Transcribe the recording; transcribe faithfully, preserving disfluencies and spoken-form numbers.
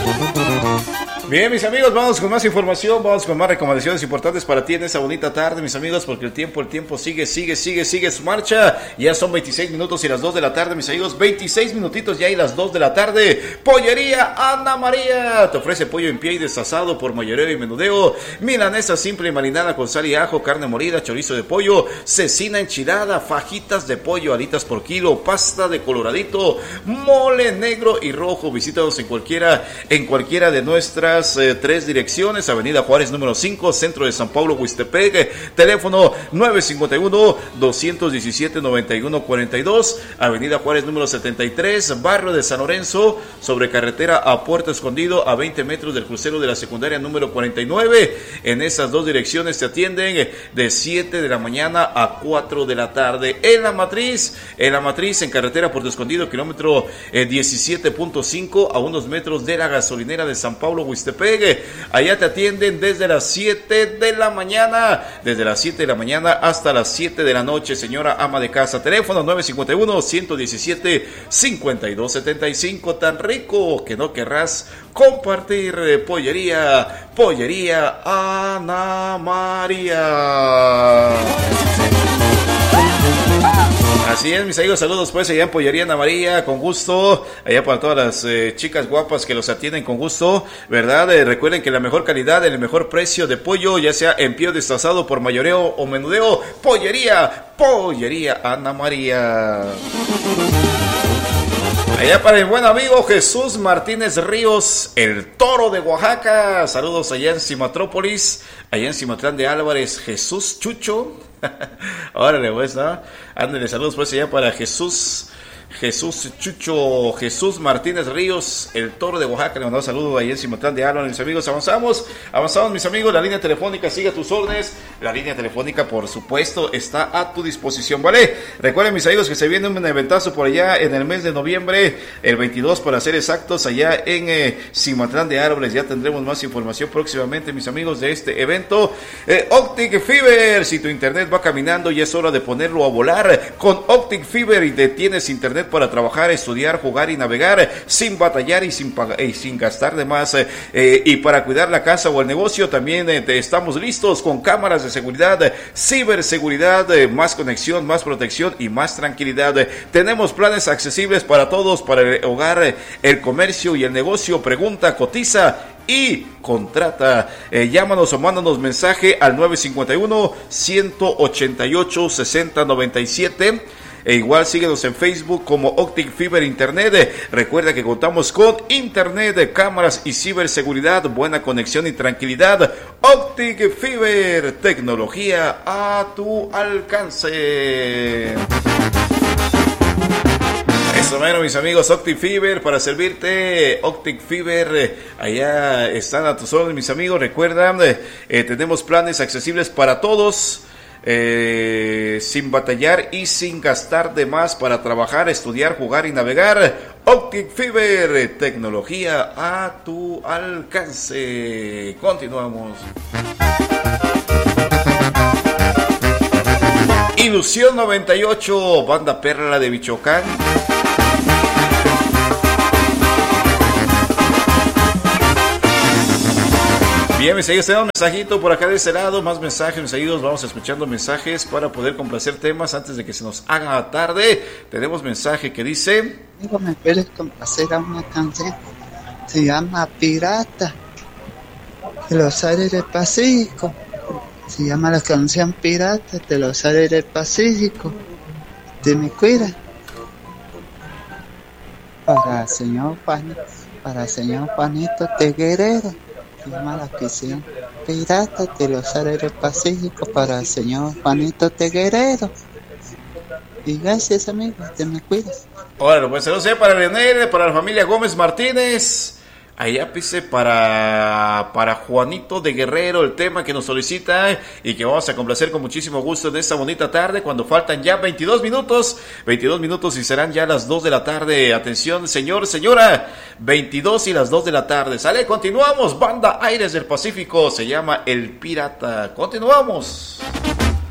Bien, mis amigos, vamos con más información, vamos con más recomendaciones importantes para ti en esta bonita tarde, mis amigos, porque el tiempo, el tiempo sigue, sigue, sigue, sigue su marcha. Ya son veintiséis minutos y las dos de la tarde, mis amigos, veintiséis minutitos ya y las dos de la tarde. Pollería Ana María te ofrece pollo en pie y desasado por mayoreo y menudeo, milanesa simple y marinada con sal y ajo, carne molida, chorizo de pollo, cecina enchilada, fajitas de pollo, alitas por kilo, pasta de coloradito, mole negro y rojo. Visítanos en cualquiera, en cualquiera de nuestras Eh, tres direcciones: Avenida Juárez número cinco, Centro de San Pablo, Huistepec, teléfono nueve cinco uno, dos uno siete, nueve uno cuatro dos, Avenida Juárez número setenta y tres, Barrio de San Lorenzo, sobre carretera a Puerto Escondido, a veinte metros del crucero de la secundaria número cuarenta y nueve. En esas dos direcciones te atienden de siete de la mañana a cuatro de la tarde. En la matriz, en la matriz, en carretera Puerto Escondido, kilómetro eh, diecisiete punto cinco, a unos metros de la gasolinera de San Pablo, Huistepec. Allá te atienden desde las siete de la mañana, desde las siete de la mañana hasta las siete de la noche, señora ama de casa. Teléfono nueve cinco uno, uno uno siete, cinco dos siete cinco, tan rico que no querrás compartir. Pollería, Pollería Ana María. Así es, mis amigos, saludos pues allá en Pollería Ana María, con gusto, allá para todas las eh, chicas guapas que los atienden con gusto, ¿verdad? Eh, recuerden que la mejor calidad, el mejor precio de pollo, ya sea en pie o destazado por mayoreo o menudeo, Pollería, Pollería Ana María. Allá para el buen amigo Jesús Martínez Ríos, el Toro de Oaxaca, saludos allá en Cimatrópolis, allá en Cimatlán de Álvarez, Jesús Chucho. Órale, pues, ¿no? Ándale, saludos pues allá para Jesús, Jesús Chucho, Jesús Martínez Ríos, el Toro de Oaxaca. Le mandamos saludos ahí en Cimatlán de Álvarez, mis amigos. Avanzamos, avanzamos, mis amigos. La línea telefónica sigue a tus órdenes. La línea telefónica, por supuesto, está a tu disposición, ¿vale? Recuerden, mis amigos, que se viene un eventazo por allá en el mes de noviembre, el veintidós para ser exactos, allá en eh, Cimatlán de Árboles. Ya tendremos más información próximamente, mis amigos, de este evento. Eh, Optic Fiber, si tu internet va caminando, ya es hora de ponerlo a volar. Con Optic Fiber y tienes internet para trabajar, estudiar, jugar y navegar sin batallar y sin pagar, y sin gastar de más. Eh, eh, y para cuidar la casa o el negocio también eh, estamos listos con cámaras de seguridad, ciberseguridad, eh, más conexión, más protección y más tranquilidad. Eh, tenemos planes accesibles para todos, para el hogar, eh, el comercio y el negocio. Pregunta, cotiza y contrata. Eh, llámanos o mándanos mensaje al nueve cinco uno, uno ocho ocho, seis cero nueve siete. E igual síguenos en Facebook como Optic Fiber Internet. Recuerda que contamos con internet, cámaras y ciberseguridad, buena conexión y tranquilidad. Optic Fiber, tecnología a tu alcance. Eso, bueno, mis amigos, Optic Fiber para servirte. Optic Fiber, allá están a tus órdenes, mis amigos. Recuerda, eh, tenemos planes accesibles para todos. Eh, sin batallar y sin gastar de más para trabajar, estudiar, jugar y navegar. Optic Fiber, tecnología a tu alcance. Continuamos. Ilusión noventa y ocho, banda perla de Michoacán. Bien, mis amigos, tenemos un mensajito por acá de ese lado, más mensajes, mis amigos, vamos escuchando mensajes para poder complacer temas antes de que se nos haga tarde. Tenemos mensaje que dice: amigo, ¿me puedes complacer a una canción? Se llama Pirata de los Aires del Pacífico. Se llama la canción Pirata de los Aires del Pacífico. ¿Te me cuidas? Para el señor Juanito, para el señor Juanito de Guerrero. Se llama la canción Pirata de los Aires del Pacífico para el señor Juanito de Guerrero. Y gracias, amigo, te me cuidas. Bueno, pues saludos para Leonel, para la familia Gómez Martínez. Allá pise para, para Juanito de Guerrero, el tema que nos solicita y que vamos a complacer con muchísimo gusto en esta bonita tarde, cuando faltan ya veintidós minutos, veintidós minutos y serán ya las dos de la tarde. Atención, señor, señora, veintidós y las dos de la tarde. Sale, continuamos. Banda Aires del Pacífico, se llama El Pirata. Continuamos.